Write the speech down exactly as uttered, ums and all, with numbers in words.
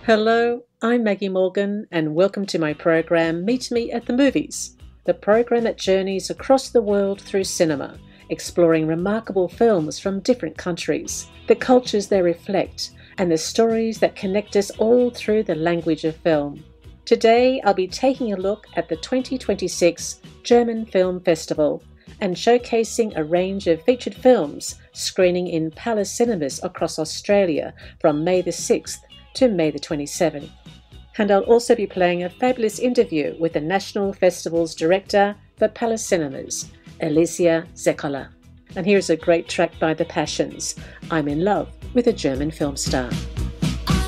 Hello, I'm Maggie Morgan, and welcome to my program Meet Me at the Movies, the program that journeys across the world through cinema, exploring remarkable films from different countries, the cultures they reflect, and the stories that connect us all through the language of film. Today, I'll be taking a look at the twenty twenty-six German Film Festival and showcasing a range of featured films screening in Palace Cinemas across Australia from May the sixth to May the twenty-seventh. And I'll also be playing a fabulous interview with the National Festival's director for Palace Cinemas, Alicia Zekoller. And here's a great track by The Passions, I'm in Love with a German Film Star.